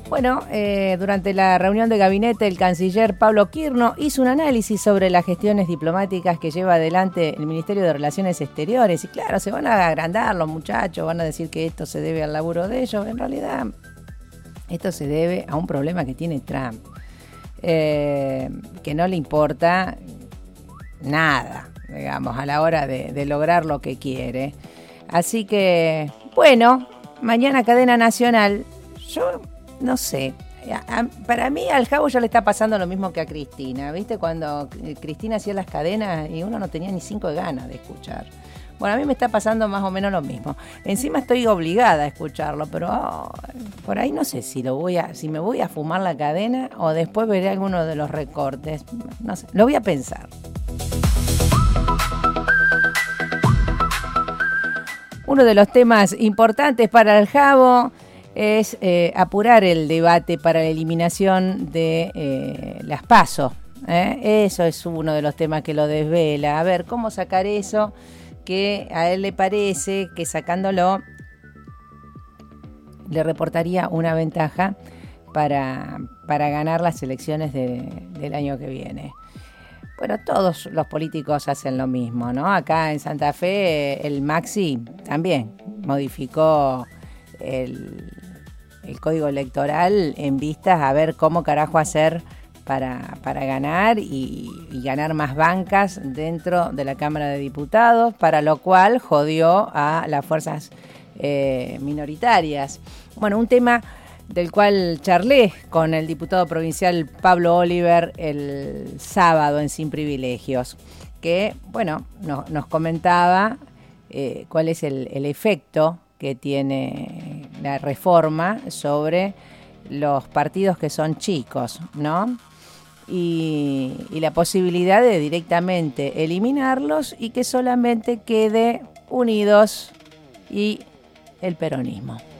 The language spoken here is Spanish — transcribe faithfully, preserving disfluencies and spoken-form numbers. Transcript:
Bueno, eh, durante la reunión de gabinete, el canciller Pablo Quirno hizo un análisis sobre las gestiones diplomáticas que lleva adelante el Ministerio de Relaciones Exteriores. Y claro, se van a agrandar los muchachos, van a decir que esto se debe al laburo de ellos. En realidad, esto se debe a un problema que tiene Trump, eh, que no le importa nada, digamos, a la hora de, de lograr lo que quiere. Así que, bueno, mañana cadena nacional. Yo... No sé, a, a, para mí al Javo ya le está pasando lo mismo que a Cristina, ¿viste? Cuando Cristina hacía las cadenas y uno no tenía ni cinco ganas de escuchar. Bueno, a mí me está pasando más o menos lo mismo. Encima estoy obligada a escucharlo, pero oh, por ahí no sé si lo voy a, si me voy a fumar la cadena o después veré alguno de los recortes. No sé, lo voy a pensar. Uno de los temas importantes para el Javo es eh, apurar el debate para la eliminación de eh, las PASO. ¿eh? Eso es uno de los temas que lo desvela. A ver, ¿cómo sacar eso que a él le parece que sacándolo le reportaría una ventaja para, para ganar las elecciones de, del año que viene? Bueno, todos los políticos hacen lo mismo, ¿no? Acá en Santa Fe el Maxi también modificó el... el código electoral en vistas a ver cómo carajo hacer para, para ganar y, y ganar más bancas dentro de la Cámara de Diputados, para lo cual jodió a las fuerzas eh, minoritarias. Bueno, un tema del cual charlé con el diputado provincial Pablo Oliver el sábado en Sin Privilegios, que, bueno, no, nos comentaba eh, cuál es el, el efecto que tiene la reforma sobre los partidos que son chicos, ¿no? Y, y la posibilidad de directamente eliminarlos y que solamente quede Unidos y el peronismo.